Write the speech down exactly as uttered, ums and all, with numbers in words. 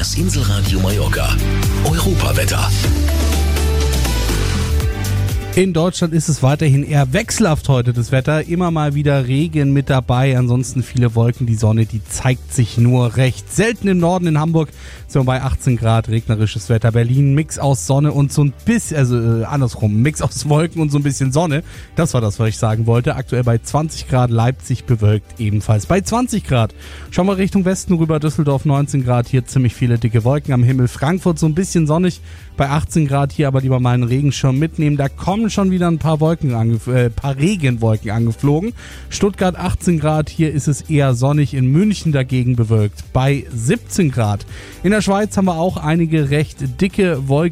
Das Inselradio Mallorca. Europawetter. In Deutschland ist es weiterhin eher wechselhaft heute, das Wetter. Immer mal wieder Regen mit dabei, ansonsten viele Wolken. Die Sonne, die zeigt sich nur recht selten im Norden. In Hamburg sind wir bei achtzehn Grad, regnerisches Wetter. Berlin, Mix aus Sonne und so ein bisschen, also äh, andersrum, Mix aus Wolken und so ein bisschen Sonne. Das war das, was ich sagen wollte. Aktuell bei zwanzig Grad, Leipzig bewölkt ebenfalls bei zwanzig Grad. Schauen wir Richtung Westen rüber, Düsseldorf neunzehn Grad, hier ziemlich viele dicke Wolken am Himmel. Frankfurt so ein bisschen sonnig bei achtzehn Grad, hier aber lieber mal einen Regenschirm mitnehmen. Da kommen schon wieder ein paar Wolken, angef- äh, paar Regenwolken angeflogen. Stuttgart achtzehn Grad, hier ist es eher sonnig. In München dagegen bewölkt bei siebzehn Grad. In der Schweiz haben wir auch einige recht dicke Wolken.